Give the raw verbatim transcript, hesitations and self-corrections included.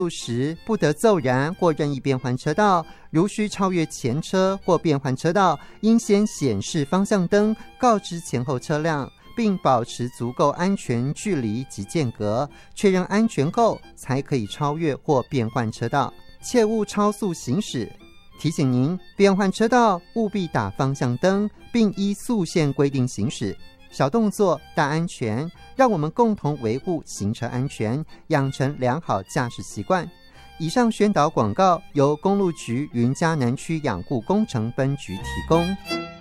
时不得骤然或任意变换车道，如需超越前车或变换车道，应先显示方向灯，告知前后车辆，并保持足够安全距离及间隔，确认安全后才可以超越或变换车道，切勿超速行驶。提醒您，变换车道务必打方向灯，并依速线规定行驶。小动作大安全，让我们共同维护行车安全，养成良好驾驶习惯。以上宣导广告由公路局云嘉南区养护工程分局提供。